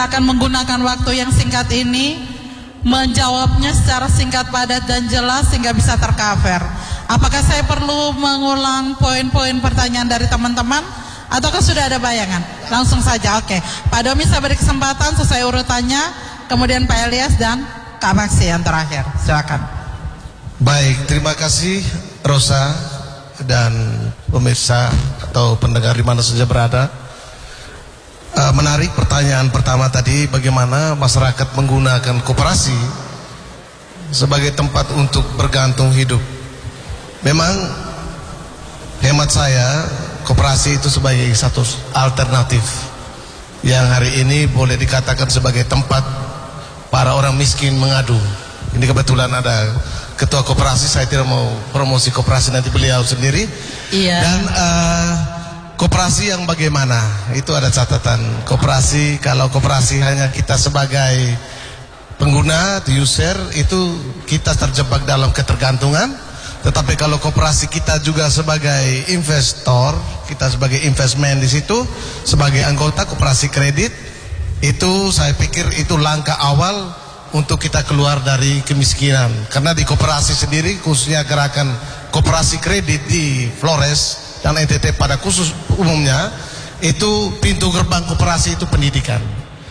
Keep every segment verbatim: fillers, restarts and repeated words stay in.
akan menggunakan waktu yang singkat ini menjawabnya secara singkat, padat dan jelas sehingga bisa tercover. Apakah saya perlu mengulang poin-poin pertanyaan dari teman-teman ataukah sudah ada bayangan? Langsung saja. Oke, Pak Domi saya beri kesempatan sesuai urutannya, kemudian Pak Elias dan Kak Maksi yang terakhir. Silakan. Baik, terima kasih Rosa dan pemirsa atau pendengar di mana saja berada. Uh, menarik pertanyaan pertama tadi, bagaimana masyarakat menggunakan koperasi sebagai tempat untuk bergantung hidup. Memang hemat saya, koperasi itu sebagai satu alternatif yang hari ini boleh dikatakan sebagai tempat para orang miskin mengadu. Ini kebetulan ada ketua koperasi, saya tidak mau promosi koperasi, nanti beliau sendiri. Iya. Dan uh, koperasi yang bagaimana? Itu ada catatan. Koperasi, kalau koperasi hanya kita sebagai pengguna, user, itu kita terjebak dalam ketergantungan. Tetapi kalau koperasi kita juga sebagai investor, kita sebagai investment di situ, sebagai anggota koperasi kredit, itu saya pikir itu langkah awal untuk kita keluar dari kemiskinan. Karena di koperasi sendiri, khususnya gerakan koperasi kredit di Flores dan N T T pada khusus umumnya, itu pintu gerbang koperasi itu pendidikan.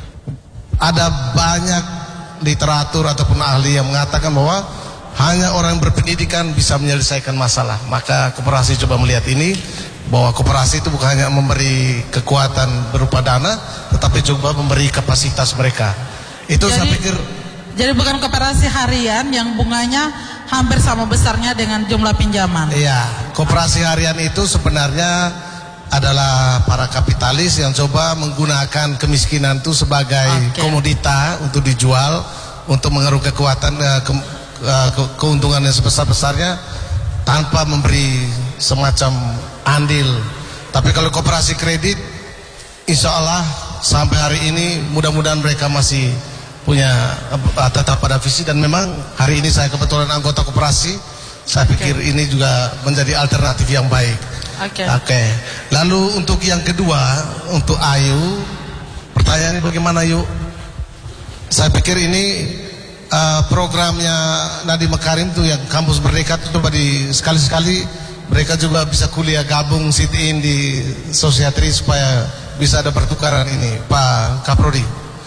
Ada banyak literatur ataupun ahli yang mengatakan bahwa hanya orang yang berpendidikan bisa menyelesaikan masalah. Maka koperasi coba melihat ini, bahwa koperasi itu bukan hanya memberi kekuatan berupa dana, tetapi coba memberi kapasitas mereka. Itu jadi, saya pikir. Jadi bukan koperasi harian yang bunganya hampir sama besarnya dengan jumlah pinjaman. Iya, koperasi harian itu sebenarnya adalah para kapitalis yang coba menggunakan kemiskinan itu sebagai okay. komodita untuk dijual, untuk mengeruk kekuatan uh, ke, uh, ke, keuntungan yang sebesar-besarnya tanpa memberi semacam andil. Tapi kalau koperasi kredit, insya Allah sampai hari ini mudah-mudahan mereka masih punya uh, tetap pada visi, dan memang hari ini saya kebetulan anggota koperasi. Saya pikir okay. ini juga menjadi alternatif yang baik. Oke. Okay. Okay. Lalu untuk yang kedua, untuk Ayu, pertanyaannya bagaimana Ayu? Saya pikir ini uh, programnya Nadiem Makarim tuh yang Kampus Merdeka itu coba di sekali-sekali mereka juga bisa kuliah gabung sit in di Sosiatri supaya bisa ada pertukaran ini, Pak Kaprodi.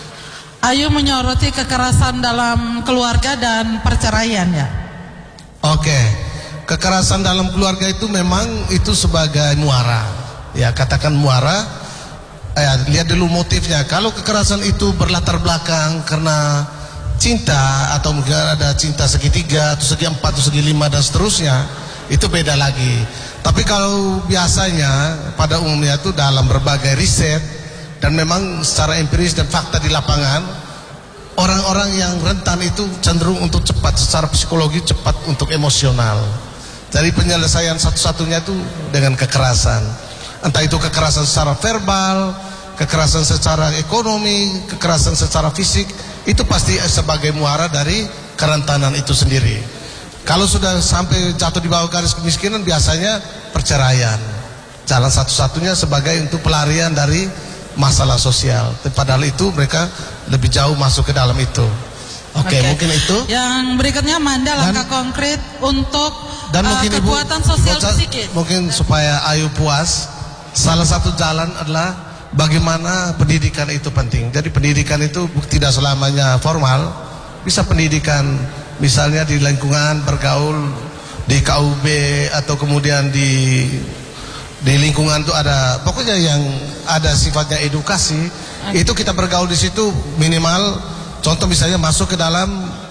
Ayu menyoroti kekerasan dalam keluarga dan perceraian ya. Oke, okay. Kekerasan dalam keluarga itu memang itu sebagai muara, ya katakan muara. Ya, lihat dulu motifnya. Kalau kekerasan itu berlatar belakang karena cinta atau mungkin ada cinta segitiga, atau segi empat, atau segi lima dan seterusnya, itu beda lagi. Tapi kalau biasanya pada umumnya itu dalam berbagai riset dan memang secara empiris dan fakta di lapangan, orang-orang yang rentan itu cenderung untuk cepat secara psikologi, cepat untuk emosional. Jadi penyelesaian satu-satunya itu dengan kekerasan. Entah itu kekerasan secara verbal, kekerasan secara ekonomi, kekerasan secara fisik, itu pasti sebagai muara dari kerentanan itu sendiri. Kalau sudah sampai jatuh di bawah garis kemiskinan, biasanya perceraian. Jalan satu-satunya sebagai untuk pelarian dari masalah sosial. Padahal itu mereka lebih jauh masuk ke dalam itu. Oke, okay, okay. Mungkin itu. Yang berikutnya Manda, langkah konkret untuk dan uh, mungkin kekuatan Ibu, sosial psikis. Mungkin dan supaya Ayu puas, salah satu jalan adalah bagaimana pendidikan itu penting. Jadi pendidikan itu tidak selamanya formal, bisa pendidikan misalnya di lingkungan bergaul di K U B atau kemudian di di lingkungan itu ada, pokoknya yang ada sifatnya edukasi, okay. Itu kita bergaul di situ minimal. Contoh misalnya masuk ke dalam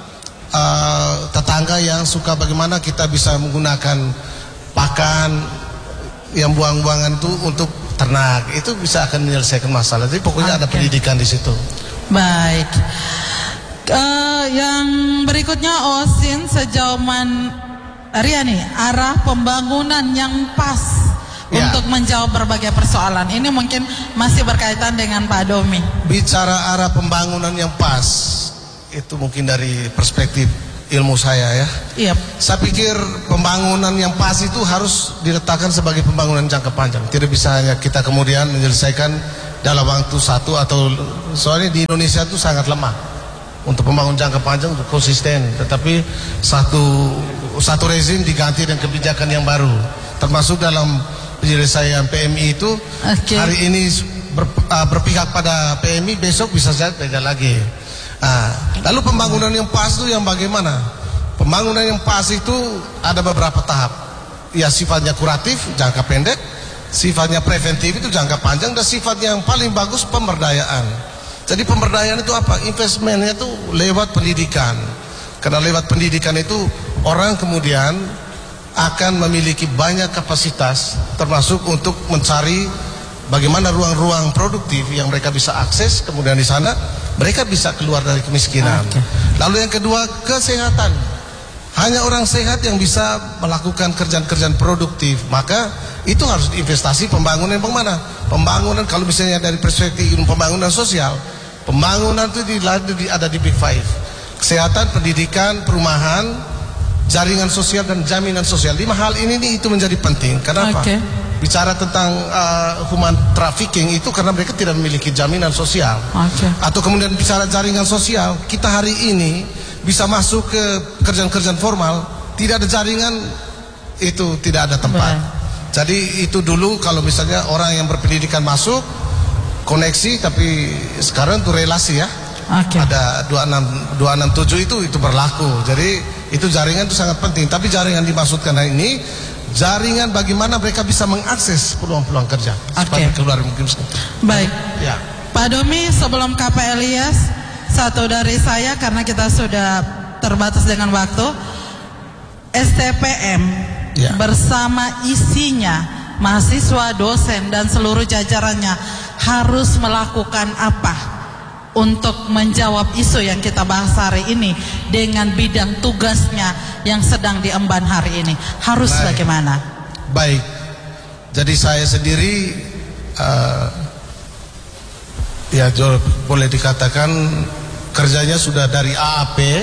uh, tetangga yang suka bagaimana kita bisa menggunakan pakan yang buang-buangan itu untuk ternak, itu bisa akan menyelesaikan masalah. Jadi pokoknya okay. Ada pendidikan di situ. Baik. Uh, yang berikutnya Osin sejauh man Riani, arah pembangunan yang pas ya. Untuk menjawab berbagai persoalan ini mungkin masih berkaitan dengan Pak Domi. Bicara arah pembangunan yang pas, itu mungkin dari perspektif ilmu saya ya. Iya. Saya pikir pembangunan yang pas itu harus diletakkan sebagai pembangunan jangka panjang. Tidak bisa hanya kita kemudian menyelesaikan dalam waktu satu atau soalnya di Indonesia itu sangat lemah untuk pembangun jangka panjang untuk konsisten, tetapi satu satu rezim diganti dengan kebijakan yang baru, termasuk dalam penyelesaian P M I itu. Okay. Hari ini ber, uh, berpihak pada P M I, besok bisa saja beda lagi. Uh, lalu pembangunan yang pas itu yang bagaimana? Pembangunan yang pas itu ada beberapa tahap. Ya, sifatnya kuratif jangka pendek, sifatnya preventif itu jangka panjang, dan sifatnya yang paling bagus pemberdayaan. Jadi pemberdayaan itu apa? Investmentnya itu lewat pendidikan. Karena lewat pendidikan itu orang kemudian akan memiliki banyak kapasitas, termasuk untuk mencari bagaimana ruang-ruang produktif yang mereka bisa akses, kemudian di sana mereka bisa keluar dari kemiskinan. Okay. Lalu yang kedua, kesehatan. Hanya orang sehat yang bisa melakukan kerjaan-kerjaan produktif, maka itu harus diinvestasi pembangunan yang bagaimana? Pembangunan kalau misalnya dari perspektif pembangunan sosial, pembangunan itu ada di Big Five. Kesehatan, pendidikan, perumahan, jaringan sosial, dan jaminan sosial. Lima hal ini nih, itu menjadi penting. Kenapa? Okay. Bicara tentang uh, human trafficking itu karena mereka tidak memiliki jaminan sosial. Okay. Atau kemudian bicara jaringan sosial, kita hari ini bisa masuk ke kerjaan-kerjaan formal, tidak ada jaringan, itu tidak ada tempat. Baik. Jadi itu dulu kalau misalnya orang yang berpendidikan masuk, koneksi, tapi sekarang itu relasi ya. Okay. Ada dua enam tujuh itu itu berlaku. Jadi itu jaringan itu sangat penting. Tapi jaringan dimaksudkan hari ini jaringan bagaimana mereka bisa mengakses peluang-peluang kerja. Okay. Keluar mungkin. Baik. Ya. Pak Domi, sebelum K P Elias, satu dari saya karena kita sudah terbatas dengan waktu, S T P M ya, bersama isinya, mahasiswa, dosen, dan seluruh jajarannya harus melakukan apa untuk menjawab isu yang kita bahas hari ini dengan bidang tugasnya yang sedang diemban hari ini? Harus Baik. bagaimana? Baik, jadi saya sendiri uh, ya boleh dikatakan kerjanya sudah dari A A P,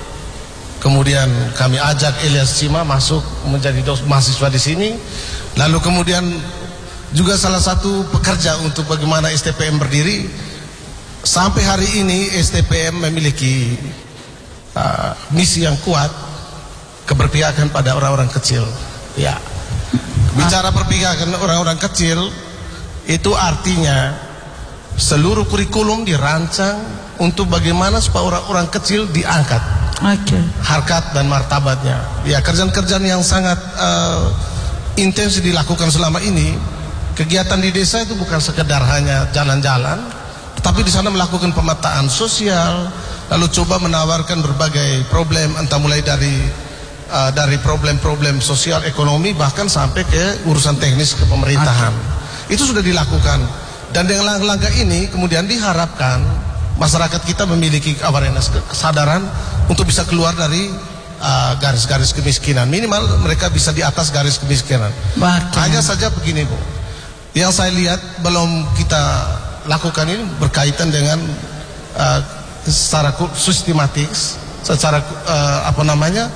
kemudian kami ajak Elias Cima masuk menjadi dos mahasiswa di sini, lalu kemudian juga salah satu pekerja untuk bagaimana S T P M berdiri. Sampai hari ini S T P M memiliki uh, misi yang kuat, keberpihakan pada orang-orang kecil. Ya, bicara perpihakan orang-orang kecil itu artinya seluruh kurikulum dirancang untuk bagaimana supaya orang-orang kecil diangkat, okay, harkat dan martabatnya. Ya, kerjaan-kerjaan yang sangat uh, intens dilakukan selama ini. Kegiatan di desa itu bukan sekedar hanya jalan-jalan, tetapi di sana melakukan pemetaan sosial, lalu coba menawarkan berbagai problem, entah mulai dari uh, dari problem-problem sosial, ekonomi, bahkan sampai ke urusan teknis kepemerintahan. Okay. Itu sudah dilakukan, dan dengan langkah-langkah ini kemudian diharapkan masyarakat kita memiliki awareness, kesadaran untuk bisa keluar dari garis-garis uh, kemiskinan. Minimal mereka bisa di atas garis kemiskinan. Bahkan. Hanya saja begini Bu, yang saya lihat belum kita lakukan ini berkaitan dengan uh, secara sistematik, secara uh, apa namanya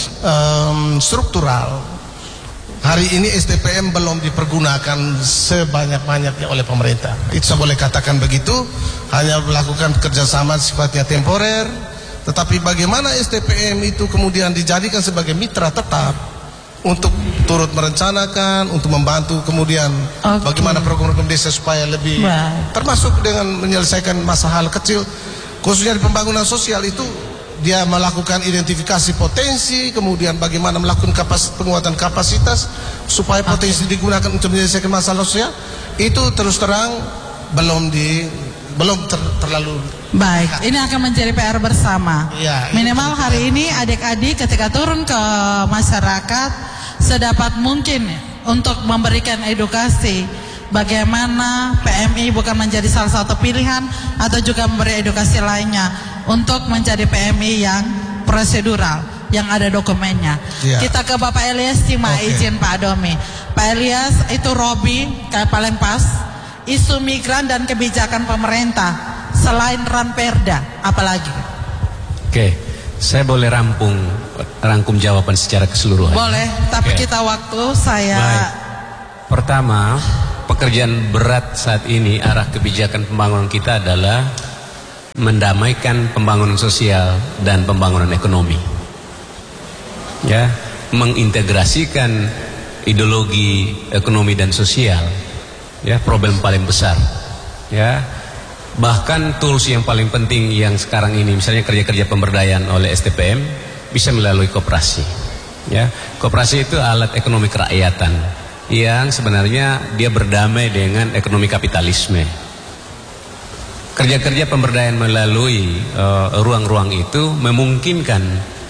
um, struktural. Hari ini S T P M belum dipergunakan sebanyak-banyaknya oleh pemerintah. Itu saya boleh katakan begitu. Hanya melakukan kerjasama sifatnya temporer. Tetapi bagaimana S T P M itu kemudian dijadikan sebagai mitra tetap untuk turut merencanakan, untuk membantu kemudian okay, bagaimana program-program desa supaya lebih Baik. termasuk dengan menyelesaikan masalah hal kecil, khususnya di pembangunan sosial itu. Dia melakukan identifikasi potensi, kemudian bagaimana melakukan kapas, penguatan kapasitas supaya potensi okay. digunakan untuk menyelesaikan masalah sosial. Itu terus terang belum di belum ter, terlalu baik. Ini akan menjadi P R bersama. Ya, minimal hari ini adik-adik ketika turun ke masyarakat sedapat mungkin untuk memberikan edukasi bagaimana P M I bukan menjadi salah satu pilihan, atau juga memberi edukasi lainnya untuk menjadi P M I yang prosedural, yang ada dokumennya. Ya. Kita ke Bapak Elias Cima, okay. izin Pak Domi. Pak Elias, itu Robi kayak paling pas. Isu migran dan kebijakan pemerintah selain Ranperda, apalagi? Oke, saya boleh rampung rangkum jawaban secara keseluruhan. Boleh, tapi okay. kita waktu saya. Baik. Pertama, pekerjaan berat saat ini, arah kebijakan pembangunan kita adalah mendamaikan pembangunan sosial dan pembangunan ekonomi. Ya, mengintegrasikan ideologi ekonomi dan sosial. Ya, problem paling besar. Ya, bahkan tools yang paling penting yang sekarang ini, misalnya kerja-kerja pemberdayaan oleh S T P M, bisa melalui koperasi. Ya, koperasi itu alat ekonomi kerakyatan yang sebenarnya dia berdamai dengan ekonomi kapitalisme. Kerja-kerja pemberdayaan melalui ruang-ruang uh, itu memungkinkan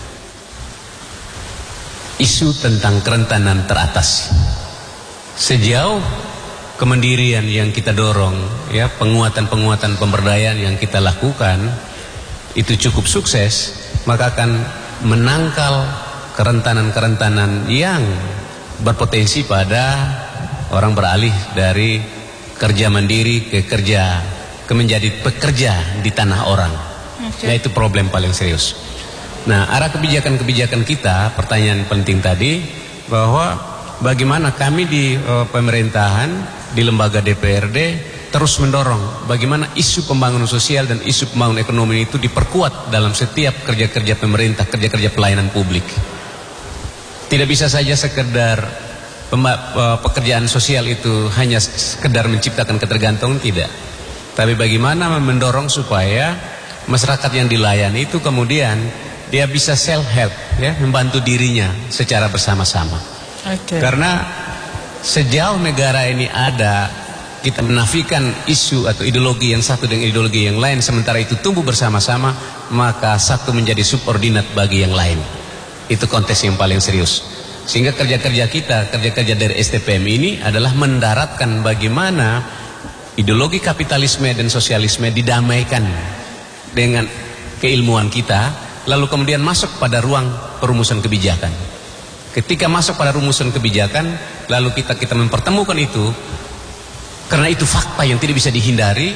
isu tentang kerentanan teratas. Sejauh kemandirian yang kita dorong, ya, penguatan-penguatan pemberdayaan yang kita lakukan itu cukup sukses, maka akan menangkal kerentanan-kerentanan yang berpotensi pada orang beralih dari kerja mandiri ke kerja ke menjadi pekerja di tanah orang. Okay. Nah, itu problem paling serius. Nah, arah kebijakan-kebijakan kita, pertanyaan penting tadi, bahwa bagaimana kami di uh, pemerintahan, di lembaga D P R D terus mendorong bagaimana isu pembangunan sosial dan isu pembangunan ekonomi itu diperkuat dalam setiap kerja-kerja pemerintah, kerja-kerja pelayanan publik. Tidak bisa saja sekedar uh, pekerjaan sosial itu hanya sekedar menciptakan ketergantungan, tidak. Tapi bagaimana mendorong supaya masyarakat yang dilayani itu kemudian dia bisa self help, ya, membantu dirinya secara bersama-sama. Okay. Karena sejauh negara ini ada, kita menafikan isu atau ideologi yang satu dengan ideologi yang lain, sementara itu tumbuh bersama-sama, maka satu menjadi subordinat bagi yang lain. Itu konteks yang paling serius. Sehingga kerja-kerja kita, kerja-kerja dari S T P M ini adalah mendaratkan bagaimana ideologi kapitalisme dan sosialisme didamaikan dengan keilmuan kita, lalu kemudian masuk pada ruang perumusan kebijakan. Ketika masuk pada rumusan kebijakan, lalu kita kita mempertemukan itu, karena itu fakta yang tidak bisa dihindari,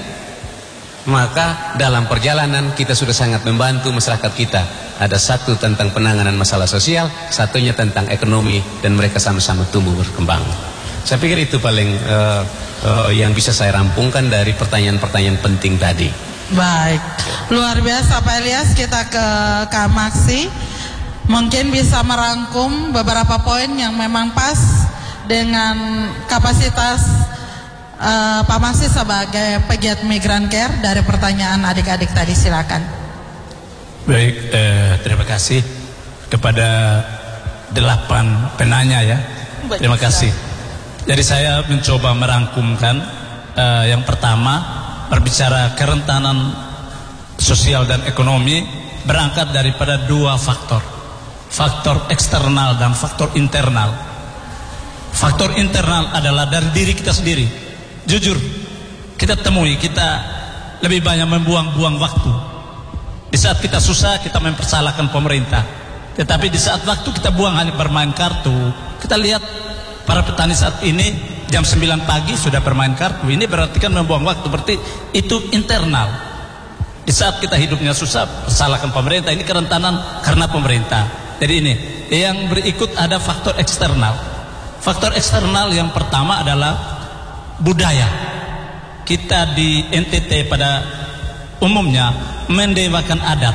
maka dalam perjalanan kita sudah sangat membantu masyarakat kita. Ada satu tentang penanganan masalah sosial, satunya tentang ekonomi, dan mereka sama-sama tumbuh berkembang. Saya pikir itu paling uh, uh, yang bisa saya rampungkan dari pertanyaan-pertanyaan penting tadi. Baik, luar biasa Pak Ilyas. Kita ke Kak Maksi, mungkin bisa merangkum beberapa poin yang memang pas dengan kapasitas uh, Pak Maksi sebagai pegiat Migrant Care dari pertanyaan adik-adik tadi. Silakan. Baik, eh, terima kasih kepada delapan penanya, ya. Terima kasih. Jadi saya mencoba merangkumkan. eh, yang pertama, berbicara kerentanan sosial dan ekonomi berangkat daripada dua faktor. Faktor eksternal dan faktor internal. Faktor internal adalah dari diri kita sendiri. Jujur, kita temui, kita lebih banyak membuang-buang waktu. Di saat kita susah, kita mempersalahkan pemerintah. Tetapi di saat waktu kita buang hanya bermain kartu. Kita lihat para petani saat ini jam sembilan pagi sudah bermain kartu. Ini berarti kan membuang waktu. Berarti itu internal. Di saat kita hidupnya susah, salahkan pemerintah. Ini kerentanan karena pemerintah. Jadi ini yang berikut ada faktor eksternal. Faktor eksternal yang pertama adalah budaya. Kita di N T T pada umumnya mendewakan adat.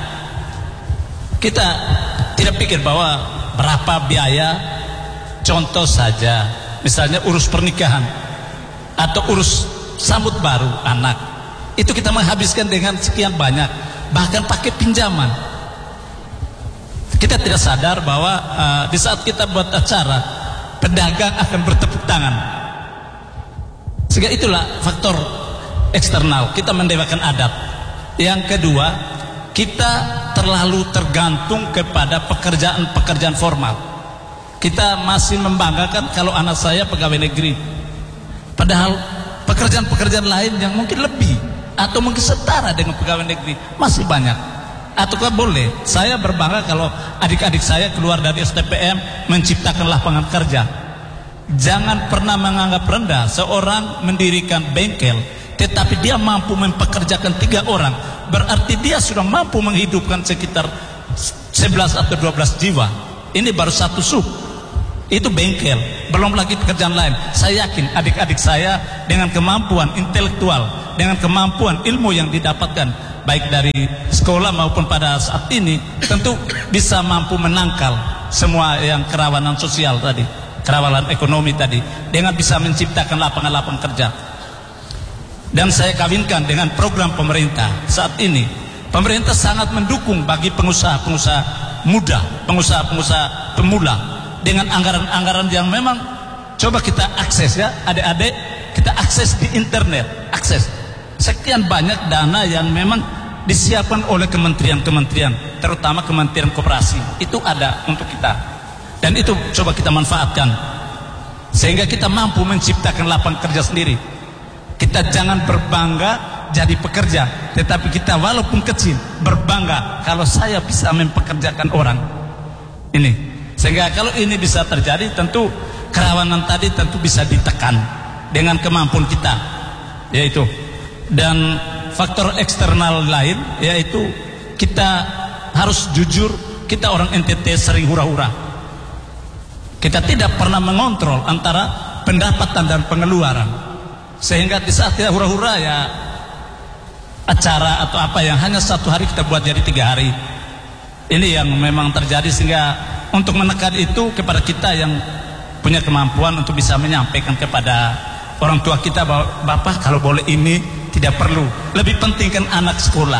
Kita tidak pikir bahwa berapa biaya. Contoh saja, misalnya urus pernikahan atau urus sambut baru anak, itu kita menghabiskan dengan sekian banyak, bahkan pakai pinjaman. Kita tidak sadar bahwa uh, di saat kita buat acara, pedagang akan bertepuk tangan. Sehingga itulah faktor eksternal, kita mendewakan adat. Yang kedua, kita terlalu tergantung kepada pekerjaan-pekerjaan formal. Kita masih membanggakan kalau anak saya pegawai negeri, padahal pekerjaan-pekerjaan lain yang mungkin lebih atau mungkin setara dengan pegawai negeri masih banyak. Ataukah boleh saya berbangga kalau adik-adik saya keluar dari S T P M menciptakan lapangan kerja? Jangan pernah menganggap rendah seorang mendirikan bengkel tetapi dia mampu mempekerjakan tiga orang, berarti dia sudah mampu menghidupkan sekitar sebelas atau dua belas jiwa. Ini baru satu sub. Itu bengkel, belum lagi pekerjaan lain. Saya yakin adik-adik saya dengan kemampuan intelektual, dengan kemampuan ilmu yang didapatkan baik dari sekolah maupun pada saat ini, tentu bisa mampu menangkal semua yang kerawanan sosial tadi, kerawanan ekonomi tadi, dengan bisa menciptakan lapangan-lapangan kerja. Dan saya kawinkan dengan program pemerintah saat ini. Pemerintah sangat mendukung bagi pengusaha-pengusaha muda, pengusaha-pengusaha pemula, dengan anggaran-anggaran yang memang coba kita akses ya, adik-adik, kita akses di internet, akses sekian banyak dana yang memang disiapkan oleh kementerian-kementerian, terutama Kementerian Koperasi, itu ada untuk kita, dan itu coba kita manfaatkan sehingga kita mampu menciptakan lapangan kerja sendiri. Kita jangan berbangga jadi pekerja, tetapi kita walaupun kecil berbangga kalau saya bisa mempekerjakan orang ini. Sehingga kalau ini bisa terjadi, tentu kerawanan tadi tentu bisa ditekan dengan kemampuan kita, yaitu. Dan faktor eksternal lain yaitu kita harus jujur, kita orang N T T sering hura-hura. Kita tidak pernah mengontrol antara pendapatan dan pengeluaran, sehingga di saat kita hura-hura ya acara atau apa yang hanya satu hari kita buat jadi tiga hari. Ini yang memang terjadi, sehingga untuk menekan itu kepada kita yang punya kemampuan untuk bisa menyampaikan kepada orang tua kita bahwa Bapak kalau boleh ini tidak perlu, lebih penting kan anak sekolah.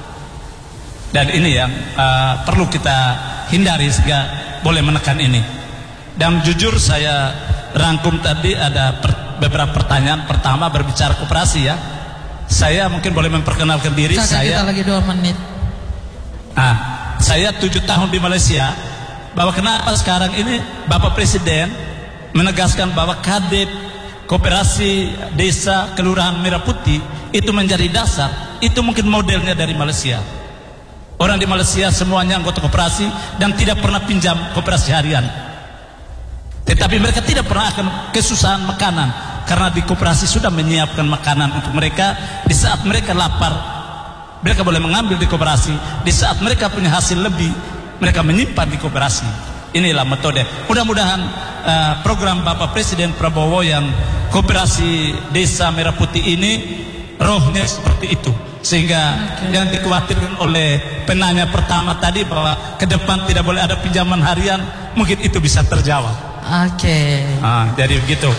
Dan ini yang uh, perlu kita hindari sehingga boleh menekan ini. Dan jujur saya rangkum tadi ada per, beberapa pertanyaan. Pertama berbicara koperasi ya. Saya mungkin boleh memperkenalkan diri. Kakak, saya kita lagi dua menit. Ah, saya tujuh tahun di Malaysia. Bahwa kenapa sekarang ini Bapak Presiden menegaskan bahwa Kadep Koperasi Desa Kelurahan Merah Putih itu menjadi dasar, itu mungkin modelnya dari Malaysia. Orang di Malaysia semuanya anggota koperasi dan tidak pernah pinjam koperasi harian. Tetapi mereka tidak pernah akan kesusahan makanan, karena di koperasi sudah menyiapkan makanan untuk mereka. Di saat mereka lapar, mereka boleh mengambil di koperasi. Di saat mereka punya hasil lebih, mereka menyimpan di koperasi. Inilah metode. Mudah-mudahan uh, program Bapak Presiden Prabowo yang Koperasi Desa Merah Putih ini rohnya seperti itu, sehingga okay. Yang dikhawatirkan oleh penanya pertama tadi bahwa ke depan tidak boleh ada pinjaman harian, mungkin itu bisa terjawab. Oke. Okay. Ah, jadi begitu.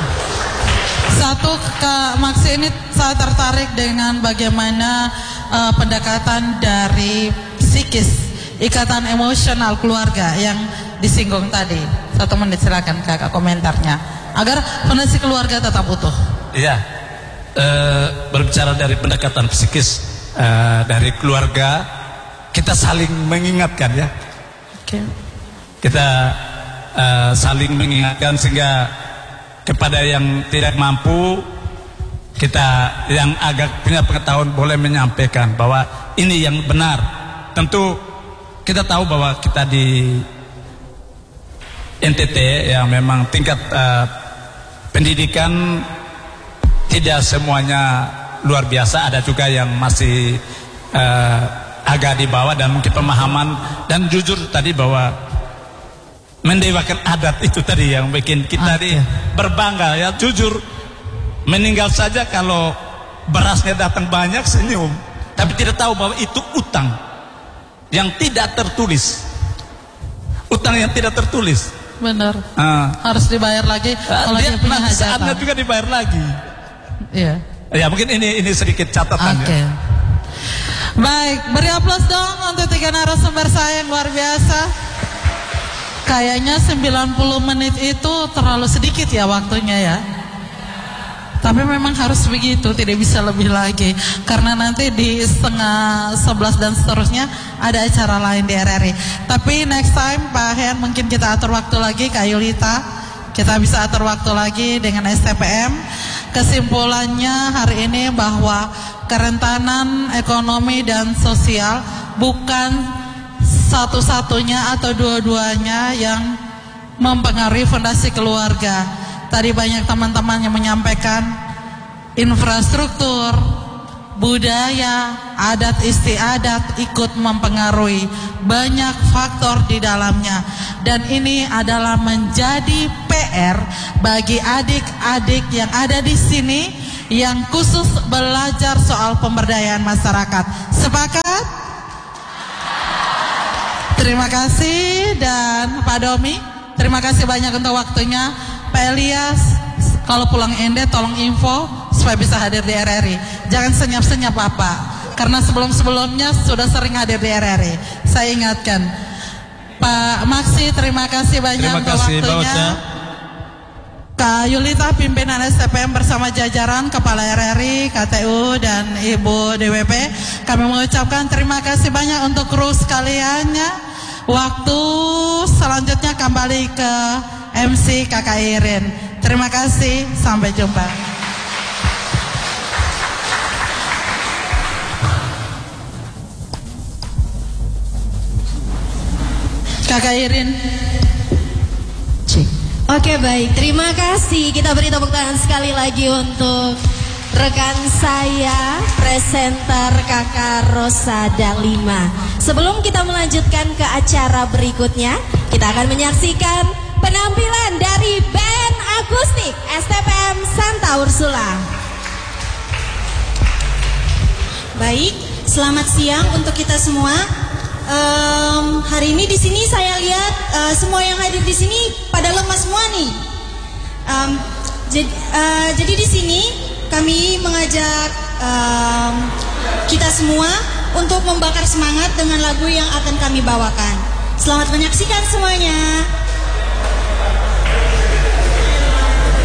Satu, Kak Maksi, ini saya tertarik dengan bagaimana uh, pendekatan dari psikis, ikatan emosional keluarga yang disinggung tadi. Satu menit silakan Kakak komentarnya, agar fondasi keluarga tetap utuh. Iya, e, berbicara dari pendekatan psikis e, dari keluarga, kita saling mengingatkan ya. Oke. Okay. Kita e, saling mengingatkan sehingga kepada yang tidak mampu, kita yang agak punya pengetahuan boleh menyampaikan bahwa ini yang benar. Tentu kita tahu bahwa kita di N T T yang memang tingkat uh, pendidikan tidak semuanya luar biasa, ada juga yang masih uh, agak di bawah dan mungkin pemahaman. Dan jujur tadi bahwa mendewakan adat itu tadi yang bikin kita okay. berbangga ya. Jujur, meninggal saja kalau berasnya datang banyak senyum, tapi tidak tahu bahwa itu utang yang tidak tertulis, utang yang tidak tertulis. Benar. Uh, harus dibayar lagi kalau dia, dia punya hajatan. Saatnya juga dibayar lagi. Iya. Ya mungkin ini ini sedikit catatan. Oke. Okay. Ya. Baik, beri aplaus dong untuk tiga narasumber saya yang luar biasa. Kayaknya sembilan puluh menit itu terlalu sedikit ya waktunya ya. Tapi memang harus begitu, tidak bisa lebih lagi. Karena nanti di setengah sebelas dan seterusnya ada acara lain di R R I. Tapi next time Pak Hen mungkin kita atur waktu lagi, Kak Yulita, kita bisa atur waktu lagi dengan S T P M. Kesimpulannya hari ini bahwa kerentanan ekonomi dan sosial bukan satu-satunya atau dua-duanya yang mempengaruhi fondasi keluarga. Tadi banyak teman-teman yang menyampaikan infrastruktur, budaya, adat istiadat ikut mempengaruhi banyak faktor di dalamnya, dan ini adalah menjadi P R bagi adik-adik yang ada di sini yang khusus belajar soal pemberdayaan masyarakat. Sepakat? Terima kasih. Dan Pak Domi, terima kasih banyak untuk waktunya. Pak Elias, kalau pulang Ende tolong info supaya bisa hadir di R R I. Jangan senyap-senyap Bapak, karena sebelum-sebelumnya sudah sering hadir di R R I. Saya ingatkan. Pak Maksi, terima kasih banyak Terima untuk kasih, waktunya. Kak Yulita, pimpinan S T P M bersama jajaran Kepala R R I, K T U, dan Ibu D W P, kami mengucapkan terima kasih banyak untuk kru sekaliannya. Waktu selanjutnya kembali ke M C Kakak Irin. Terima kasih, sampai jumpa. Kakak Irin. Oke, baik, terima kasih. Kita beri tepuk tangan sekali lagi untuk rekan saya, presenter Kakak Rosa Dalima. Sebelum kita melanjutkan ke acara berikutnya, kita akan menyaksikan penampilan dari band akustik S T P M Santa Ursula. Baik, selamat siang untuk kita semua. Um, hari ini di sini saya lihat uh, semua yang hadir di sini pada lemas semua nih. Um, jadi, uh, jadi di sini kami mengajak um, kita semua untuk membakar semangat dengan lagu yang akan kami bawakan. Selamat menyaksikan semuanya.